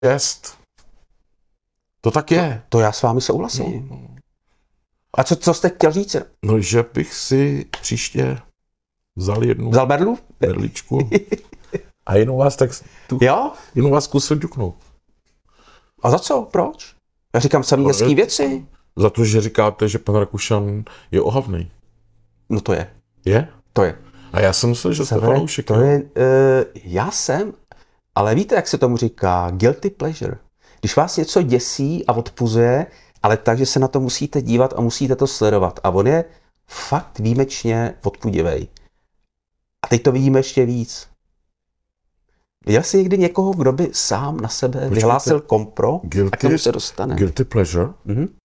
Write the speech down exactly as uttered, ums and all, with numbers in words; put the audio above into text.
jest. To tak je. To já s vámi souhlasím. No, no. A co, co jste chtěl říct? no, že bych si příště vzal jednu Vzal berlu? berličku a jenom vás tak tu, Jo? jenom vás zkusil ďuknout. A za co? Proč? Já říkám samý hezký věci. Za to, že říkáte, že pan Rakušan je ohavný. No to je. Je? To je. A já jsem myslel, že jste Severe, fanoušek. to je, uh, já jsem, ale víte, jak se tomu říká? Guilty pleasure. Když vás něco děsí a odpuzuje, ale tak, že se na to musíte dívat a musíte to sledovat. A on je fakt výjimečně odpudivej. A teď to vidíme ještě víc. Viděl jsi někdy někoho, kdo by sám na sebe Počkejte. vyhlásil kompro Guilty, a k tomu se dostane? Guilty pleasure? Mhm.